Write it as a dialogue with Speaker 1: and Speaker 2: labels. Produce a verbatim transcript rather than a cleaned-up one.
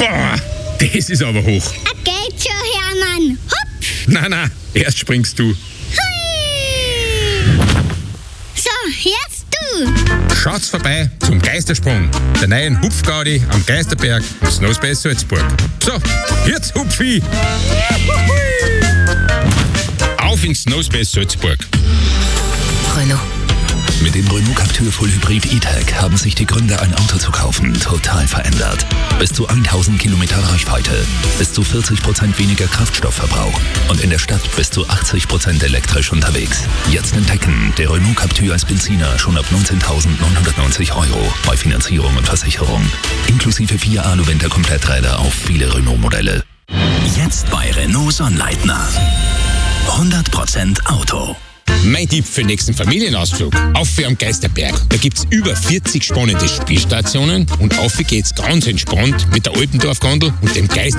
Speaker 1: Boah, das ist aber hoch.
Speaker 2: Ah, geht schon, Hermann. Hopp.
Speaker 1: Nein, nein, erst springst du.
Speaker 2: Hui. So, jetzt du.
Speaker 1: Schaut's vorbei zum Geistersprung, der neuen Hupfgaudi am Geisterberg im Snowspace Salzburg. So, jetzt Hupfi! Auf ins Snowspace Salzburg.
Speaker 3: Renault.
Speaker 4: Mit dem Renault Captur Full Hybrid E-Tech haben sich die Gründe, ein Auto zu kaufen, total verändert. Bis zu tausend Kilometer Reichweite, bis zu vierzig Prozent weniger Kraftstoffverbrauch und in der Stadt bis zu achtzig Prozent elektrisch unterwegs. Jetzt entdecken, der Renault Captur als Benziner schon ab neunzehntausendneunhundertneunzig Euro bei Finanzierung und Versicherung. Inklusive vier Alu-Winter-Kompletträder auf viele Renault-Modelle.
Speaker 5: Jetzt bei Renault Sonnleitner. hundert Prozent Auto.
Speaker 1: Mein Tipp für den nächsten Familienausflug. Auf am Geisterberg. Da gibt's über vierzig spannende Spielstationen und auf geht's ganz entspannt mit der Alpendorf-Gondel und dem Geist